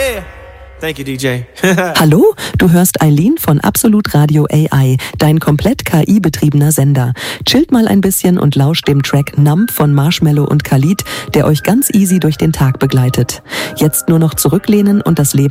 Yeah. Thank you, DJ. Hallo, du hörst Eileen von Absolut Radio AI, dein komplett KI-betriebener Sender. Chillt mal ein bisschen und lauscht dem Track Numb von Marshmello und Khalid, der euch ganz easy durch den Tag begleitet. Jetzt nur noch zurücklehnen und das Leben